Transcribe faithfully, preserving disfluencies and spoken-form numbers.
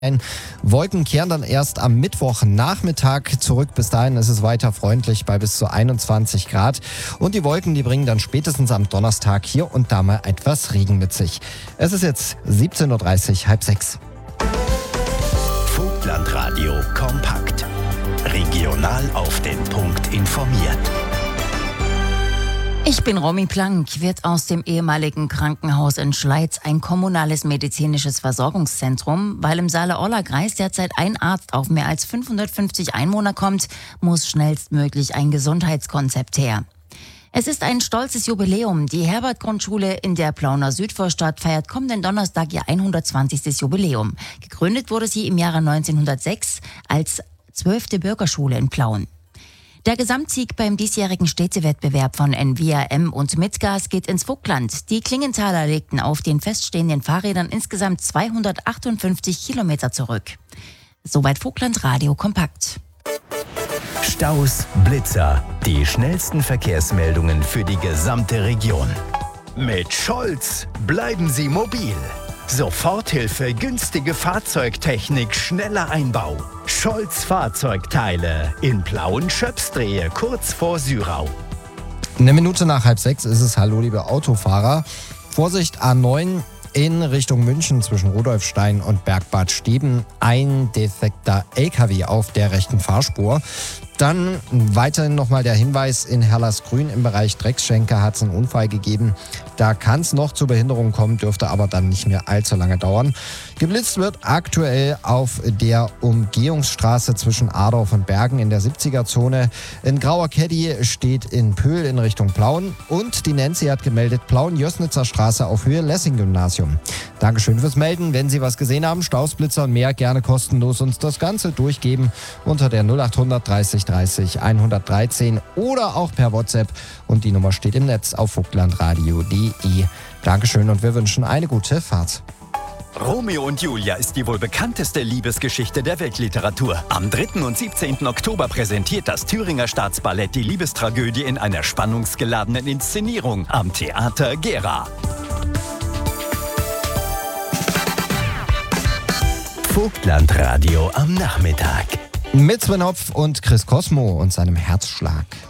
Wolken kehren dann erst am Mittwochnachmittag zurück. Bis dahin ist es weiter freundlich bei bis zu einundzwanzig Grad. Und die Wolken, die bringen dann spätestens am Donnerstag hier und da mal etwas Regen mit sich. Es ist jetzt siebzehn Uhr dreißig, halb sechs. Vogtlandradio kompakt. Regional auf den Punkt informiert. Ich bin Romy Plank. Wird aus dem ehemaligen Krankenhaus in Schleiz ein kommunales medizinisches Versorgungszentrum? Weil im Saale-Orla-Kreis derzeit ein Arzt auf mehr als fünfhundertfünfzig Einwohner kommt, muss schnellstmöglich ein Gesundheitskonzept her. Es ist ein stolzes Jubiläum. Die Herbert-Grundschule in der Plauner Südvorstadt feiert kommenden Donnerstag ihr hundertzwanzigstes Jubiläum. Gegründet wurde sie im Jahre neunzehnhundertsechs als zwölfte Bürgerschule in Plauen. Der Gesamtsieg beim diesjährigen Städtewettbewerb von N V A M und Mitgas geht ins Vogtland. Die Klingenthaler legten auf den feststehenden Fahrrädern insgesamt zweihundertachtundfünfzig Kilometer zurück. Soweit Vogtlandradio kompakt. Staus, Blitzer, die schnellsten Verkehrsmeldungen für die gesamte Region. Mit Scholz bleiben Sie mobil. Soforthilfe, günstige Fahrzeugtechnik, schneller Einbau. Scholz Fahrzeugteile in Plauen-Schöpsdrehe, kurz vor Syrau. Eine Minute nach halb sechs ist es. Hallo, liebe Autofahrer. Vorsicht, A neun in Richtung München zwischen Rudolfstein und Bergbad Steben. Ein defekter L K W auf der rechten Fahrspur. Dann weiterhin nochmal der Hinweis, in Herlersgrün im Bereich Drecksschenke hat es einen Unfall gegeben. Da kann es noch zu Behinderungen kommen, dürfte aber dann nicht mehr allzu lange dauern. Geblitzt wird aktuell auf der Umgehungsstraße zwischen Adorf und Bergen in der siebziger-Zone. In Grauer Caddy steht in Pöhl in Richtung Plauen. Und die Nancy hat gemeldet, Plauen-Jößnitzer Straße auf Höhe Lessing-Gymnasium. Dankeschön fürs Melden. Wenn Sie was gesehen haben, Stausblitzer und mehr, gerne kostenlos uns das Ganze durchgeben unter der null acht hundert dreißig dreißig hundertdreizehn oder auch per WhatsApp. Und die Nummer steht im Netz auf vogtlandradio punkt de. Dankeschön und wir wünschen eine gute Fahrt. Romeo und Julia ist die wohl bekannteste Liebesgeschichte der Weltliteratur. Am dritten und siebzehnten Oktober präsentiert das Thüringer Staatsballett die Liebestragödie in einer spannungsgeladenen Inszenierung am Theater Gera. Vogtlandradio am Nachmittag. Mit Sven Hopf und Chris Cosmo und seinem Herzschlag.